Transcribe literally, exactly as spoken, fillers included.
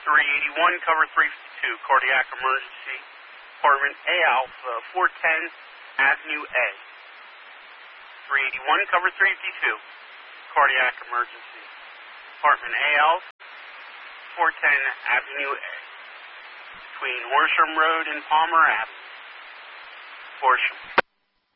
three eighty-one, cover three fifty-two, cardiac emergency, apartment A Alpha, four ten Avenue A. three eighty-one, cover three fifty-two, cardiac emergency, apartment A Alpha, four ten Avenue A, between Horsham Road and Palmer Avenue. Horsham.